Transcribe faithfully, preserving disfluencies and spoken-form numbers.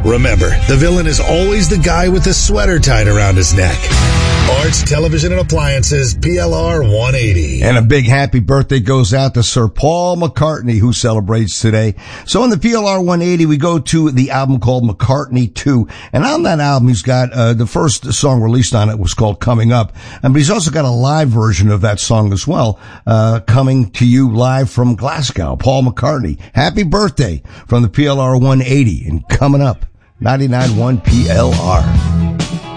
Remember, the villain is always the guy with the sweater tied around his neck. Arts, Television, and Appliances, P L R one eighty. And a big happy birthday goes out to Sir Paul McCartney, who celebrates today. So in the P L R one eighty, we go to the album called McCartney two. And on that album, he's got, uh, the first song released on it was called Coming Up. And but he's also got a live version of that song as well, uh, coming to you live from Glasgow. Paul McCartney. Happy birthday from the P L R one eighty and Coming Up. ninety-nine point one P L R.